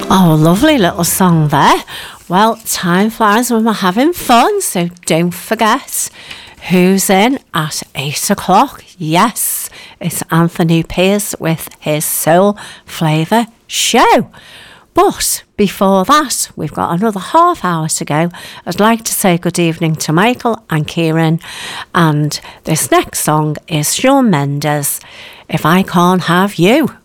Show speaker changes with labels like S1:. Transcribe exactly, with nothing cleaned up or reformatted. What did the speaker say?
S1: Oh, lovely little song there. Well, time flies when we're having fun, so don't forget who's in at eight o'clock. Yes, it's Anthony Pierce with his Soul Flavour Show. But before that, we've got another half hour to go. I'd like to say good evening to Michael and Kieran. And this next song is Shawn Mendes, If I Can't Have You.